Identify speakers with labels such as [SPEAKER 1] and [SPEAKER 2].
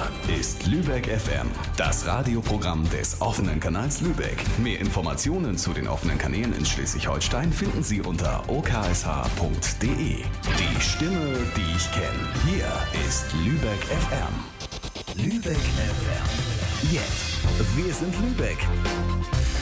[SPEAKER 1] Hier ist Lübeck FM, das Radioprogramm des offenen Kanals Lübeck. Mehr Informationen zu den offenen Kanälen in Schleswig-Holstein finden Sie unter oksh.de. Die Stimme, die ich kenne. Hier ist Lübeck FM. Lübeck FM. Jetzt. Wir sind Lübeck.